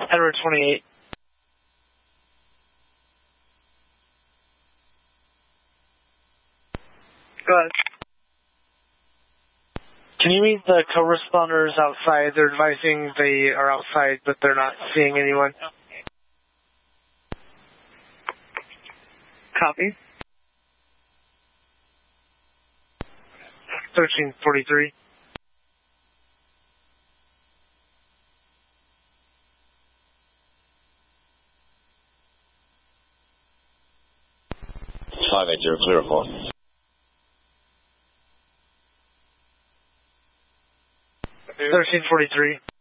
Edward 28. Go ahead. Can you meet the co-responders outside? They're advising they are outside, but they're not seeing anyone. Copy. 1343. Clear for. 1343.